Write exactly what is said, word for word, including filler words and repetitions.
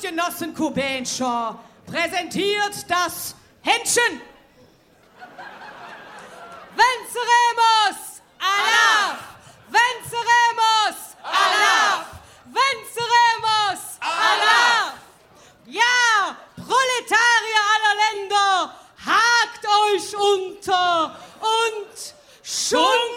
Genossen Kubenscher präsentiert das Händchen. Venceremos! Allah! Venceremos! Allah! Venceremos! Allah! Ja, Proletarier aller Länder, hakt euch unter und schunk